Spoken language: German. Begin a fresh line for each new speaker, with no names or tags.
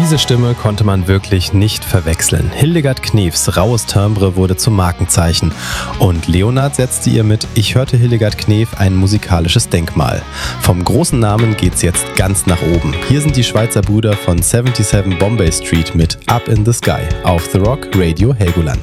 Diese Stimme konnte man wirklich nicht verwechseln. Hildegard Knefs raues Timbre wurde zum Markenzeichen. Und Leonard setzte ihr mit Ich hörte Hildegard Knef ein musikalisches Denkmal. Vom großen Namen geht's jetzt ganz nach oben. Hier sind die Schweizer Brüder von 77 Bombay Street mit Up in the Sky auf The Rock Radio Helgoland.